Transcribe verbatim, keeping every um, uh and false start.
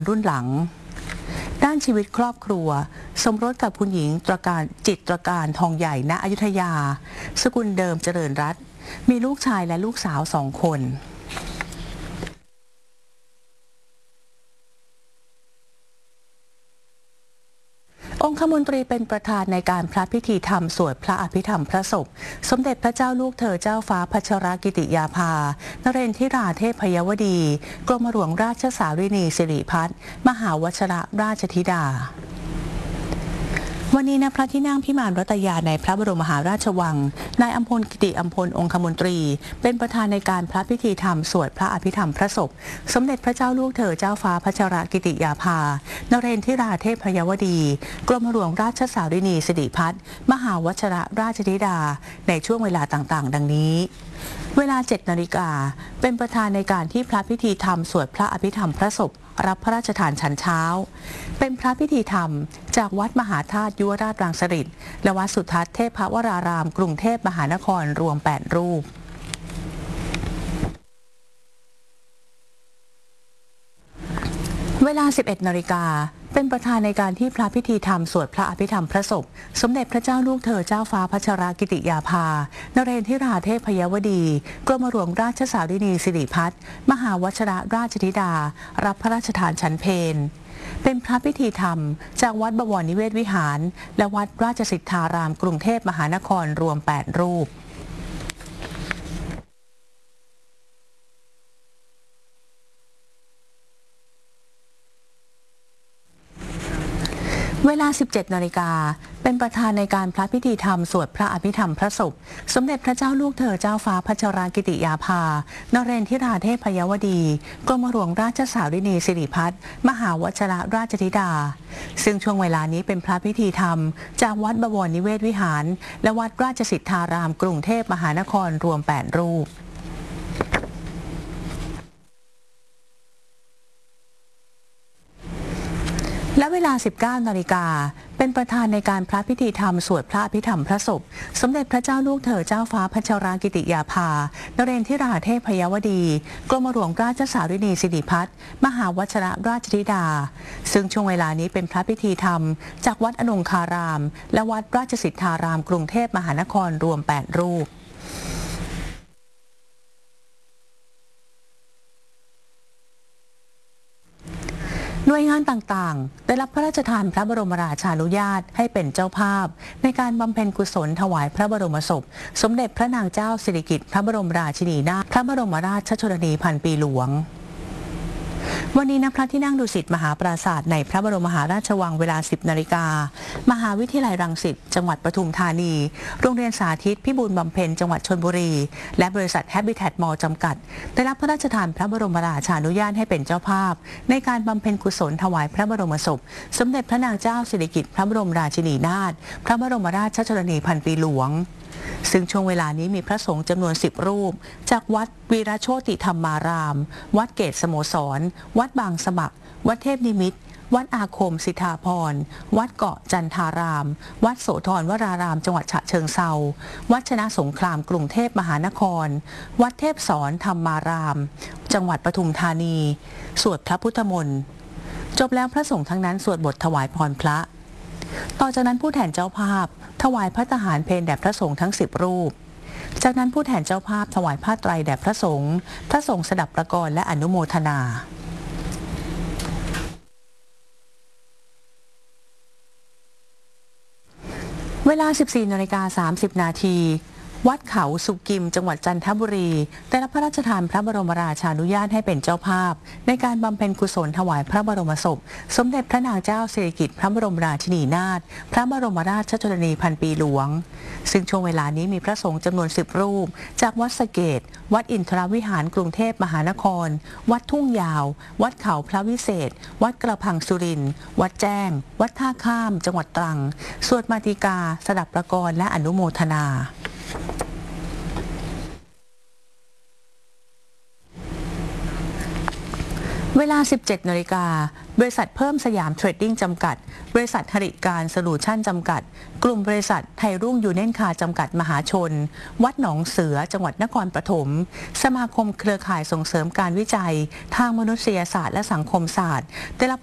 รุ่นหลังด้านชีวิตครอบครัวสมรสกับคุณหญิงตรการจิตรการทองใหญ่ณอยุธยาสกุลเดิมเจริญรัตน์มีลูกชายและลูกสาวสองคนองคมนตรีเป็นประธานในการพระพิธีธรรมสวดพระอภิธรรมพระศพสมเด็จพระเจ้าลูกเธอเจ้าฟ้าพัชรกิติยาภานเรนทิราเทพยวดีกรมหลวงราชสารินีสิริพัฒน์มหาวชรราชธิดาวันนี้ณพระที่นั่งพิมานรัตยาในพระบรมมหาราชวังนายอัมพลกิติอัมพลองคมนตรีเป็นประธานในการพระพิธีธรรมสวดพระอภิธรรมพระศพสมเด็จพระเจ้าลูกเธอเจ้าฟ้าพัชรกิติยาภานเรนทิราเทพยวดีกรมหลวงราชสารินีสิริพัฒน์มหาวชรราชธิดาในช่วงเวลาต่างๆดังนี้เวลาเจ็ดนาฬิกาเป็นประธานในการที่พระพิธีธรรมสวดพระอภิธรรมพระศพรับพระราชทานฉันเช้าเป็นพระพิธีธรรมจากวัดมหาธาตุยุวราชรังสฤษฎ์และวัดสุทัศน์เทพวรารามกรุงเทพมหานครรวมแปดรูปเวลา สิบเอ็ดนาฬิกาเป็นประธานในการที่พระพิธีธรรมสวดพระอภิธรรมพระศพสมเด็จพระเจ้าลูกเธอเจ้าฟ้าพัชรกิติยาภานเรนทิราเทพยวดีกรมหลวงราชสารินีสิริพัฒน์มหาวชรราชธิดารับพระราชทานฉันเพลเป็นพระพิธีธรรมจากวัดบวรนิเวศวิหารและวัดราชสิทธารามกรุงเทพมหานครรวมแปดรูปเวลา สิบเจ็ดนาฬิกาเป็นประธานในการพระพิธีธรรมสวดพระอภิธรรมพระศพสมเด็จพระเจ้าลูกเธอเจ้าฟ้าพัชรกิติยาภานเรนทิราเทพยวดีกรมหลวงราชสารินีสิริพัฒน์มหาวชรราชธิดาซึ่งช่วงเวลานี้เป็นพระพิธีธรรมจากวัดบวรนิเวศวิหารและวัดราชสิทธารามกรุงเทพมหานครรวมแปดรูปและเวลา สิบเก้านาฬิกาเป็นประธานในการพระพิธีธรรมสวดพระอภิธรรมพระศพสมเด็จพระเจ้าลูกเธอเจ้าฟ้าพัชรกิติยาภานเรนทิราเทพยวดีกรมหลวงราชสารินีสิริพัฒน์มหาวชรราชธิดาซึ่งช่วงเวลานี้เป็นพระพิธีธรรมจากวัดอนงคารามและวัดราชสิทธารามกรุงเทพมหานครรวมแปดรูปหน่วยงานต่างๆได้รับพระราชทานพระบรมราชานุญาตให้เป็นเจ้าภาพในการบำเพ็ญกุศลถวายพระบรมศพสมเด็จพระนางเจ้าสิริกิติ์พระบรมราชินีนาถพระบรมราชชนนีพันปีหลวงวันนี้ณพระที่นั่งดุสิตมหาปราสาทในพระบรมมหาราชวังเวลา สิบนาฬิกามหาวิทยาลัยรังสิตจังหวัดปทุมธานีโรงเรียนสาธิตพิบูลบำเพ็ญจังหวัดชลบุรีและบริษัทแฮปปี้แท็ดมอลล์จำกัดได้รับพระราชทานพระบรมราชานุญาตให้เป็นเจ้าภาพในการบำเพ็ญกุศลถวายพระบรมศพสมเด็จพระนางเจ้าสิริกิติ์พระบรมราชินีนาถพระบรมราชชนนีพันปีหลวงซึ่งช่วงเวลานี้มีพระสงฆ์จำนวนสิบรูปจากวัดวีรโชติธรรมารามวัดเกตสโมสรวัดบางสมัครวัดเทพนิมิตรวัดอาคมสิทธาพรวัดเกาะจันทารามวัดโสธรวรารามจังหวัดฉะเชิงเทราวัดชนะสงครามกรุงเทพมหานครวัดเทพสอนธรรมารามจังหวัดปทุมธานีสวดพระพุทธมนต์จบแล้วพระสงฆ์ทั้งนั้นสวดบทถวายพรพระต่อจากนั้นผู้แทนเจ้าภาพถวายพระทหารเพลแด่พระสงฆ์ทั้งสิบรูปจากนั้นผู้แทนเจ้าภาพถวายผ้าไตรแด่พระสงฆ์พระสงฆ์สดับประกรณ์และอนุโมทนาเวลา สิบสี่นาฬิกาสามสิบนาทีวัดเขาสุกิมจังหวัดจันทบุรีได้รับพระราชทานพระบรมราชานุญาตให้เป็นเจ้าภาพในการบำเพ็ญกุศลถวายพระบรมศพสมเด็จพระนางเจ้าสิริกิติ์พระบรมราชินีนาถพระบรมราชชนนีพันปีหลวงซึ่งช่วงเวลานี้มีพระสงฆ์จำนวนสิบรูปจากวัดสะเกษวัดอินทรวิหารกรุงเทพมหานครวัดทุ่งยาววัดเขาพระวิเศษวัดกระพังสุรินทร์วัดแจ้งวัดท่าข้ามจังหวัดตรังสวดมาติกาสดับประกรณ์และอนุโมทนาเวเวลา สิบเจ็ดนาฬิกา บริษัทเพิ่มสยามเทรดดิ้งจำกัด บริษัทหริการโซลูชั่นจำกัด กลุ่มบริษัทไทยรุ่งยูเนนคาจำกัดมหาชน วัดหนองเสือ จังหวัดนครปฐม สมาคมเครือข่ายส่งเสริมการวิจัย ทางมนุษยศาสตร์และสังคมศาสตร์ได้รับ